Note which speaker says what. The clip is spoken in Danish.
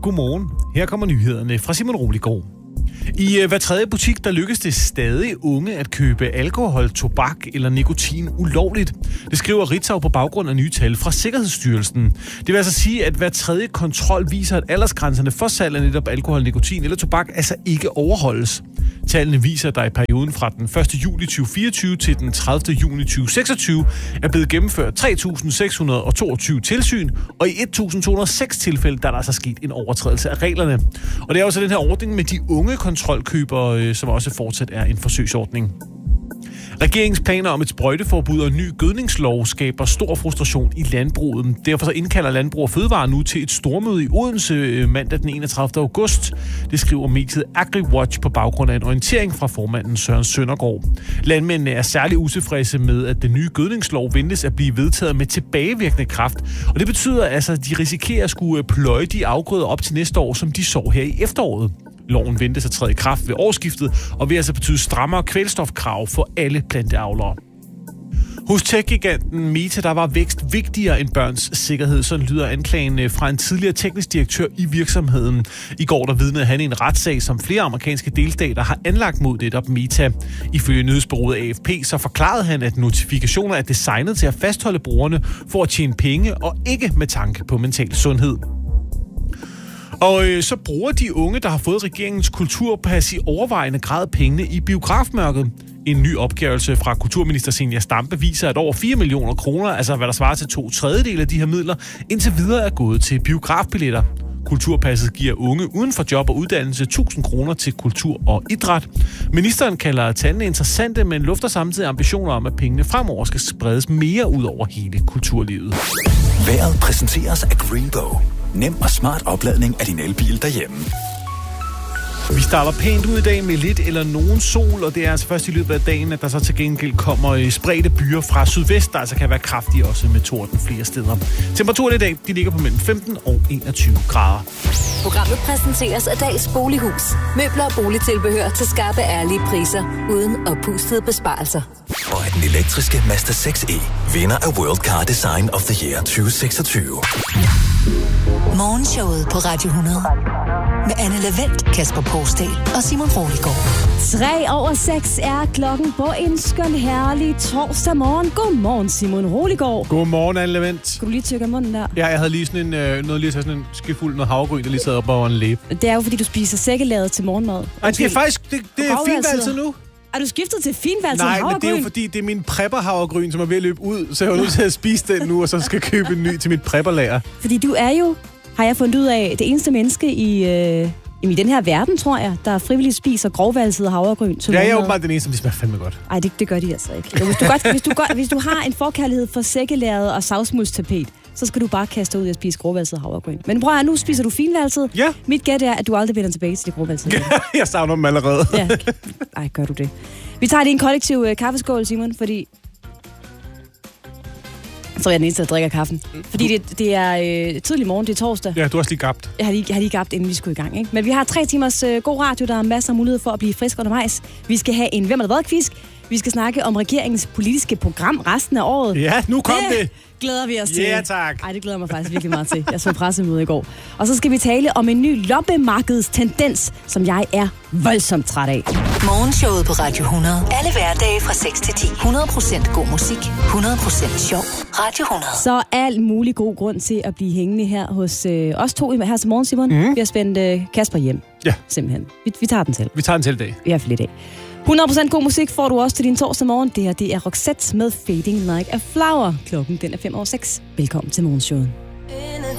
Speaker 1: Godmorgen. Her kommer nyhederne fra Simon Roligård. I hver tredje butik, der lykkes det stadig unge at købe alkohol, tobak eller nikotin ulovligt. Det skriver Ritzau på baggrund af nye tal fra Sikkerhedsstyrelsen. Det vil altså sige, at hver tredje kontrol viser, at aldersgrænserne for salg af netop alkohol, nikotin eller tobak altså ikke overholdes. Tallene viser, at der i perioden fra den 1. juli 2024 til den 30. juni 2026 er blevet gennemført 3.622 tilsyn, og i 1.206 tilfælde der er der altså sket en overtrædelse af reglerne. Og det er også den her ordning med de unge kontrolkøbere, som også fortsat er en forsøgsordning. Regeringens planer om et sprøjteforbud og en ny gødningslov skaber stor frustration i landbruget. Derfor så indkalder Landbrug og Fødevare nu til et stormøde i Odense mandag den 31. august. Det skriver mediet AgriWatch på baggrund af en orientering fra formanden Søren Søndergaard. Landmændene er særlig utilfredse med, at den nye gødningslov ventes at blive vedtaget med tilbagevirkende kraft. Og det betyder altså, at de risikerer at skulle pløje de afgrøder op til næste år, som de så her i efteråret. Loven ventes at træde i kraft ved årsskiftet, og vil altså betyde strammere kvælstofkrav for alle planteavlere. Hos tech-giganten Meta, der var vækst vigtigere end børns sikkerhed, sådan lyder anklagen fra en tidligere teknisk direktør i virksomheden. I går der vidnede han i en retssag, som flere amerikanske delstater har anlagt mod netop Meta. Ifølge nyhedsbureauet AFP så forklarede han, at notifikationer er designet til at fastholde brugerne for at tjene penge og ikke med tanke på mental sundhed. Og så bruger de unge, der har fået regeringens kulturpas i overvejende grad pengene i biografmørket. En ny opgørelse fra kulturminister Zenia Stampe viser, at over 4 millioner kroner, altså hvad der svarer til 2/3 af de her midler, indtil videre er gået til biografbilletter. Kulturpasset giver unge uden for job og uddannelse 1.000 kroner til kultur og idræt. Ministeren kalder tallene interessante, men lufter samtidig ambitioner om, at pengene fremover skal spredes mere ud over hele kulturlivet.
Speaker 2: Vejret præsenteres af Greenbow. Nem og smart opladning af din elbil derhjemme.
Speaker 1: Vi starter pænt ud i dag med lidt eller nogen sol, og det er altså først i løbet af dagen, at der så til gengæld kommer spredte byer fra sydvest, der altså kan være kraftige også med torden flere steder. Temperaturen i dag, de ligger på mellem 15 og 21 grader.
Speaker 3: Programmet præsenteres af Dags Bolighus. Møbler og boligtilbehør til skarpe, ærlige priser, uden oppustede besparelser.
Speaker 2: Og at den elektriske Mazda 6e vinder af World Car Design of the Year 2026.
Speaker 4: Morgenshowet på Radio 100. Med Anne Lavendt, Kasper Porsdal og Simon Roligård.
Speaker 5: 6:03 er klokken på en skøn herlig torsdag morgen. Godmorgen, Simon Roligård.
Speaker 1: Godmorgen, Anne Lavendt.
Speaker 5: Skal du lige tykke af munden der?
Speaker 1: Ja, jeg havde lige sådan en skefuld noget havregryn, der lige sad op over en læbe.
Speaker 5: Det er jo, fordi du spiser sækkeladet til morgenmad.
Speaker 1: Ej, det er faktisk, det er finvalget nu.
Speaker 5: Er du skiftet til finvalget
Speaker 1: havregryn?
Speaker 5: havregryn?
Speaker 1: Nej, men det er jo fordi, det er min prepper-havregryn, som er ved at løbe ud, så jeg var nødt til at spise den nu, og så skal købe en ny til mit prepperlager.
Speaker 5: Fordi du er jo, har jeg fundet ud af, det eneste menneske i den her verden, tror jeg, der frivilligt spiser grovvalset havregryn til morgenmad.
Speaker 1: Ja, jeg er jo bare den eneste, som de smager fandme godt.
Speaker 5: Nej, det gør de altså ikke. Jo, hvis du har en forkærlighed for sækkelæret og savsmulstapet, så skal du bare kaste ud og spise grovvalset havregryn. Men prøv at nu spiser du finvalset.
Speaker 1: Ja.
Speaker 5: Mit gæt er, at du aldrig vender tilbage til det grovvalsede.
Speaker 1: Jeg savner dem allerede.
Speaker 5: Ja. Ej, gør du det. Vi tager lige en kollektiv kaffeskål, Simon, fordi... Så er jeg den eneste, der drikker kaffen. Fordi det er tidlig morgen, det er torsdag.
Speaker 1: Ja, du har også lige gabt.
Speaker 5: Jeg har lige gabt, inden vi skulle i gang. Ikke? Men vi har 3 timers god radio, der er masser af mulighed for at blive frisk undervejs. Vi skal have en Hvem er der hvad-quiz. Vi skal snakke om regeringens politiske program resten af året.
Speaker 1: Ja, nu kom det.
Speaker 5: Glæder vi os til.
Speaker 1: Ja, tak.
Speaker 5: Ej, det glæder mig faktisk virkelig meget til. Jeg så pressemøde i går. Og så skal vi tale om en ny loppemarkedstendens, som jeg er voldsomt træt af.
Speaker 4: Morgenshowet på Radio 100. Alle hverdage fra 6 til 10. 100% god musik. 100% sjov. Radio 100.
Speaker 5: Så al mulig god grund til at blive hængende her hos os to her til morgen, Simon. Vi har spændt Kasper hjem.
Speaker 1: Ja.
Speaker 5: Simpelthen. Vi tager den selv.
Speaker 1: Vi tager den selv dag.
Speaker 5: I hvert fald i dag. 100% god musik får du også til din torsdag morgen. Det her, det er Roxette med Fading Like a Flower. Klokken den er 5:06. Velkommen til morgenshowet.